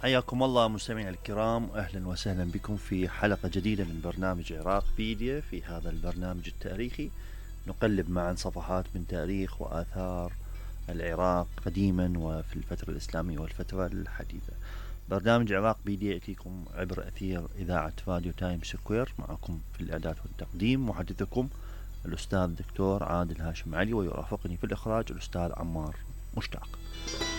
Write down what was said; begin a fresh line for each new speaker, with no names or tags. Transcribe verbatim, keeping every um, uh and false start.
حياكم الله مستمعينا الكرام، أهلا وسهلا بكم في حلقة جديدة من برنامج عراق بيديا. في هذا البرنامج التاريخي نقلب معا صفحات من تاريخ وآثار العراق قديما وفي الفترة الإسلامية والفترة الحديثة. برنامج عراق بيديا يأتيكم عبر أثير إذاعة راديو تايم سكوير، معكم في الإعداد والتقديم محدثكم الأستاذ الدكتور عادل هاشم علي، ويرافقني في الإخراج الأستاذ عمار مشتاق.